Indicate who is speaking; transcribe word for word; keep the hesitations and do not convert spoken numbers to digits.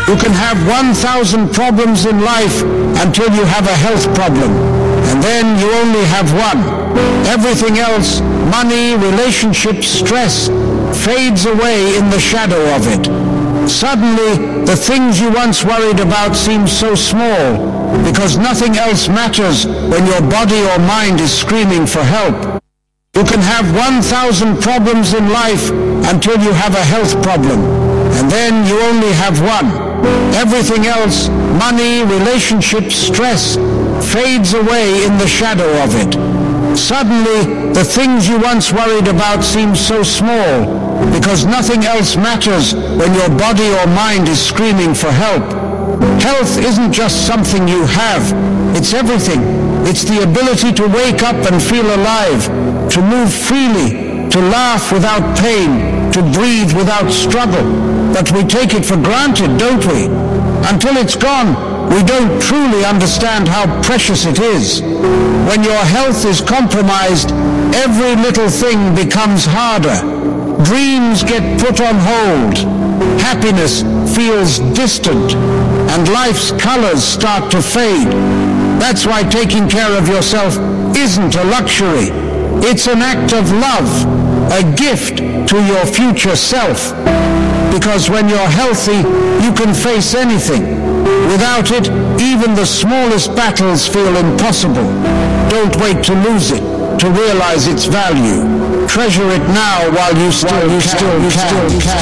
Speaker 1: You can have one thousand problems in life until you have a health problem, and then you only have one. Everything else, money, relationships, stress, fades away in the shadow of it. Suddenly, the things you once worried about seem so small, because nothing else matters when your body or mind is screaming for help. You can have one thousand problems in life until you have a health problem, and then you only have one. Everything else, money, relationships, stress, fades away in the shadow of it. Suddenly, the things you once worried about seem so small, because nothing else matters when your body or mind is screaming for help. Health isn't just something you have, it's everything. It's the ability to wake up and feel alive, to move freely, to laugh without pain, to breathe without struggle. But we take it for granted, don't we? Until it's gone, we don't truly understand how precious it is. When your health is compromised, every little thing becomes harder. Dreams get put on hold. Happiness feels distant, and life's colors start to fade. That's why taking care of yourself isn't a luxury. It's an act of love, a gift to your future self. Because when you're healthy, you can face anything. Without it, even the smallest battles feel impossible. Don't wait to lose it, to realize its value. Treasure it now while you still, you still, you still, you still.